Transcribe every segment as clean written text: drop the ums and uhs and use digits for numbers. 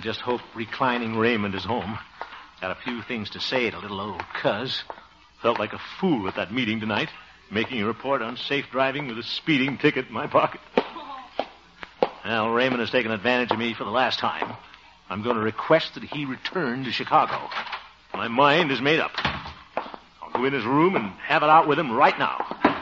just hope reclining Raymond is home. Got a few things to say to little old Cuz. Felt like a fool at that meeting tonight, making a report on safe driving with a speeding ticket in my pocket. Well, Raymond has taken advantage of me for the last time. I'm going to request that he return to Chicago. My mind is made up. I'll go in his room and have it out with him right now.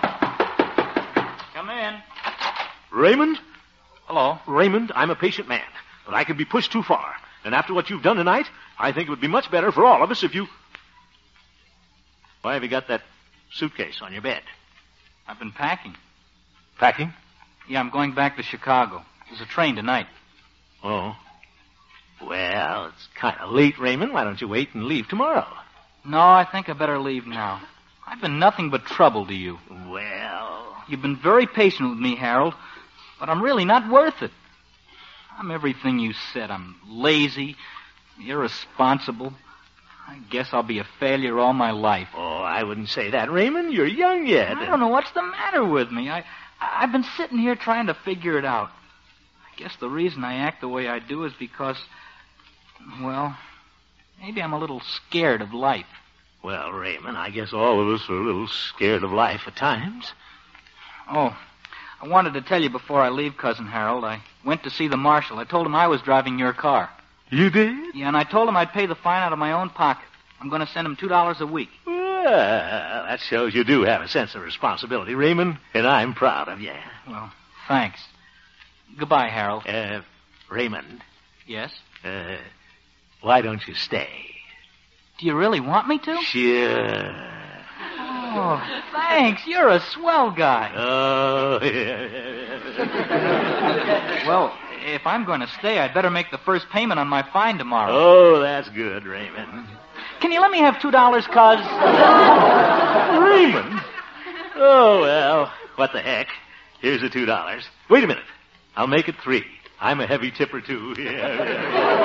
Come in. Raymond? Hello. Raymond, I'm a patient man, but I could be pushed too far. And after what you've done tonight, I think it would be much better for all of us if you... Why have you got that suitcase on your bed? I've been packing. Packing? Yeah, I'm going back to Chicago. There's a train tonight. Oh. Well, it's kind of late, Raymond. Why don't you wait and leave tomorrow? No, I think I better leave now. I've been nothing but trouble to you. Well... You've been very patient with me, Harold, but I'm really not worth it. I'm everything you said. I'm lazy, irresponsible. I guess I'll be a failure all my life. Oh, I wouldn't say that, Raymond. You're young yet. I don't know what's the matter with me. I've been sitting here trying to figure it out. I guess the reason I act the way I do is because, well, maybe I'm a little scared of life. Well, Raymond, I guess all of us are a little scared of life at times. Oh, I wanted to tell you before I leave, Cousin Harold. I went to see the marshal. I told him I was driving your car. You did? Yeah, and I told him I'd pay the fine out of my own pocket. I'm going to send him $2 a week. Well, that shows you do have a sense of responsibility, Raymond, and I'm proud of you. Well, thanks. Goodbye, Harold. Raymond. Yes? Why don't you stay? Do you really want me to? Sure. Oh, thanks. You're a swell guy. Oh, yeah. Well, if I'm going to stay, I'd better make the first payment on my fine tomorrow. Oh, that's good, Raymond. Can you let me have $2, Cuz? Raymond? Oh, well, what the heck. Here's the $2. Wait a minute. I'll make it $3. I'm a heavy tipper, too. Yeah.